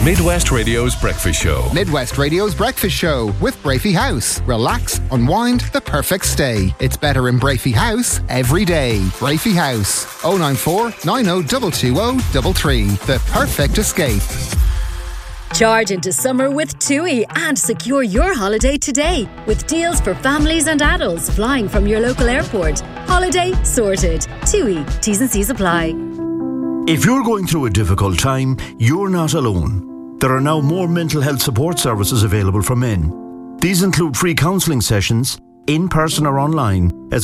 Midwest Radio's Breakfast Show. Midwest Radio's Breakfast Show with Brafey House. Relax, unwind, the perfect stay. It's better in Brafey House every day. Brafey House. 094 90 33. The perfect escape. Charge into summer with TUI and secure your holiday today with deals for families and adults flying from your local airport. Holiday sorted. TUI. T's and C's apply. If you're going through a difficult time, you're not alone. There are now more mental health support services available for men. These include free counselling sessions, in person or online, as